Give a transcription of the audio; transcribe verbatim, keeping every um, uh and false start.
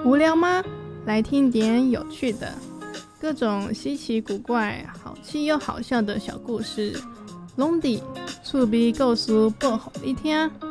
无聊吗？来听点有趣的，各种稀奇古怪、好气又好笑的小故事，拢伫厝边故事报给你听。